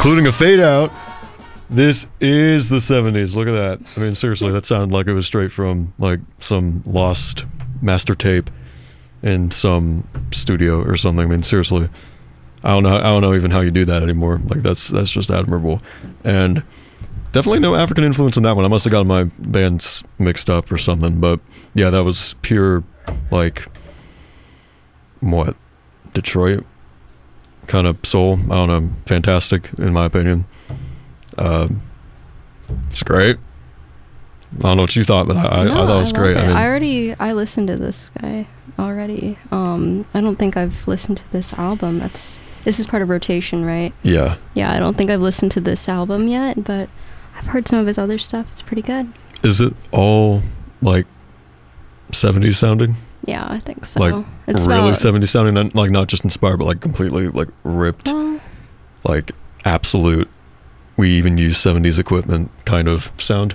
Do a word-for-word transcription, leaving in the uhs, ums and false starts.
including a fade out. This is the seventies. Look at that. I mean, seriously, that sounded like it was straight from like some lost master tape in some studio or something. I mean, seriously, I don't know. I don't know even how you do that anymore. Like that's that's just admirable, and definitely no African influence on that one. I must have gotten my bands mixed up or something. But yeah, that was pure like what Detroit kind of soul. I don't know. Fantastic in my opinion. Uh, it's great. I don't know what you thought, but I, no, I thought it was I great. It. I, mean, I already I listened to this guy already. Um, I don't think I've listened to this album. That's this is part of rotation, right? Yeah. Yeah, I don't think I've listened to this album yet, but I've heard some of his other stuff. It's pretty good. Is it all like seventies sounding? Yeah, I think so. Like it's really about, seventies sounding, like not just inspired, but like completely like ripped, well, like absolute. We even use seventies equipment kind of sound.